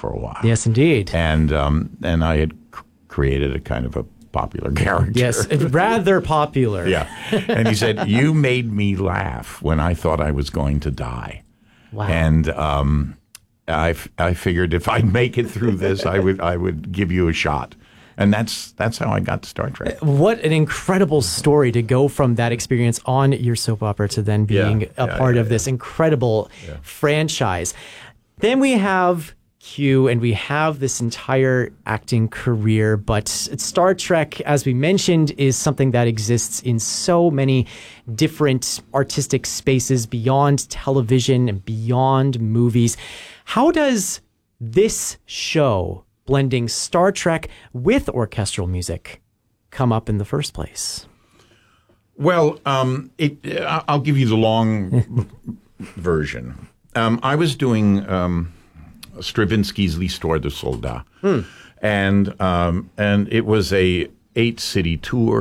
for a while. Yes, indeed. And I had created a kind of a popular character. Yes, rather popular. Yeah. And he said, "You made me laugh when I thought I was going to die." Wow. And I figured if I'd make it through this, I would give you a shot. And that's how I got to Star Trek. What an incredible story to go from that experience on your soap opera to then being a part of this incredible franchise. Then we have Q, and we have this entire acting career, but Star Trek, as we mentioned, is something that exists in so many different artistic spaces beyond television and beyond movies. How does this show, blending Star Trek with orchestral music, come up in the first place? Well, I'll give you the long version. I was doing Stravinsky's L'Histoire de Soldat, and it was a 8-city tour.